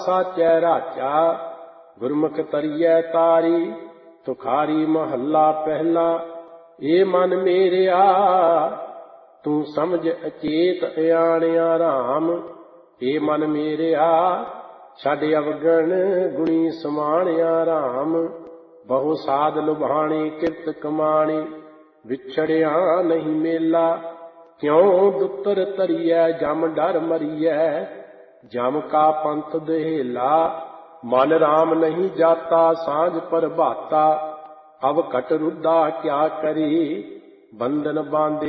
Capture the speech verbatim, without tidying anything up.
ਸਾਚੈ ਰਾਚਾ ਗੁਰਮੁਖ ਤਰੀਐ ਤਾਰੀ। ਤੁਖਾਰੀ ਮਹੱਲਾ ਪਹਿਲਾ। ਏ ਮਨ ਮੇਰਿਆ ਤੂੰ ਸਮਝ ਅਚੇਤ ਅਆਣਿਆ ਰਾਮ। ਏ ਮਨ ਮੇਰਿਆ ਛੱਡ ਅਵਗਣ ਗੁਣੀ ਸਮਾਣਿਆ ਰਾਮ। ਬਹੁ ਸਾਧ ਲੁਭਾਣੀ ਕਿਰਤ ਕਮਾਣੀ ਵਿਛੜਿਆ ਨਹੀਂ ਮੇਲਾ। ਕਿਉ ਦੁੱਤਰ ਧਰੀਐ ਜਮ ਡਰ ਮਰੀਐ ਜਮ ਕਾ ਪੰਥ ਦਹੇਲਾ। ਮਨ ਰਾਮ ਨਹੀਂ ਜਾਤਾ ਸਾਂਝ ਪ੍ਰਭਾਤਾ ਅਵ ਘਟ ਰੁੱਧਾ ਕਿਆ ਕਰੀ। ਬੰਧਨ ਬਾਂਧੇ